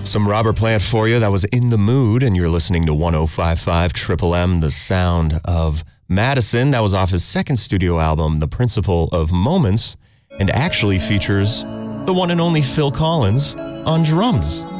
Some Robert Plant for you. That was In the Mood, and you're listening to 105.5 Triple M, the sound of Madison. That was off his second studio album, The Principle of Moments, and actually features the one and only Phil Collins on drums.